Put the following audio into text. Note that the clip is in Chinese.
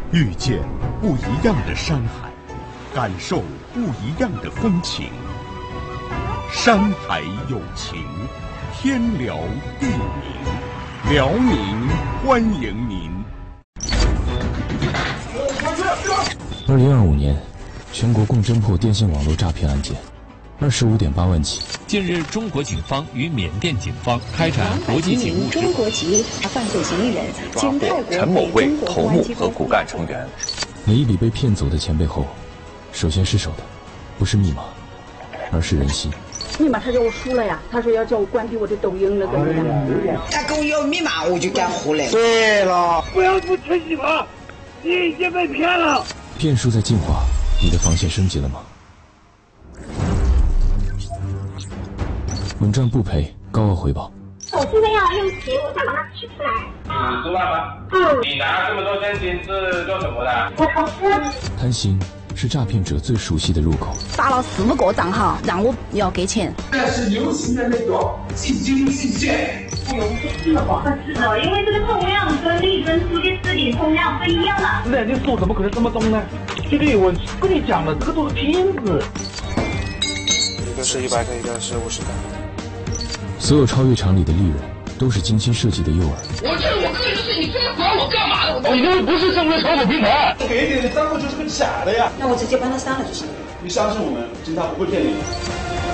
遇见不一样的山海，感受不一样的风情。山海有情，天辽地宁，辽宁欢迎您。 2025年，全国共侦破电信网络诈骗案件25.8万起。 近日，中国警方与缅甸警方开展国际警务中国籍犯罪嫌疑人经泰国陈某为头目和骨干成员。 每一笔被骗走的钱背后，首先失手的不是密码，而是人心。 密码他叫我输了呀，他说要叫我关闭我的抖音了，怎么的？ 他跟我要密码，我就敢胡来。 对了，不要不吃鸡巴，你已经被骗了。 骗术在进化，你的防线升级了吗？稳赚不赔，高额回报。 我现在要用钱，我想把它取出来。 10万吗？你拿这么多现金是做什么的？ 我投资。 贪心是诈骗者最熟悉的入口。 打了4个账号，让我要给钱。 这是流行的那种即金即现。 哎呦，这个不合适的，因为这个重量跟利润出的资金重量不一样的。 那你手怎么可能这么重呢？绝对有问题。跟你讲了，这个都是骗子。 一个是100个，一个是50个。 所有超越常理的利润，都是精心设计的诱饵。 我这是我个人的事，你这么管我干嘛呢？ 你这不是正规炒股平台， 给你的账户就是个假的呀。 那我直接帮他删了就行了。 你相信我们，警察不会骗你。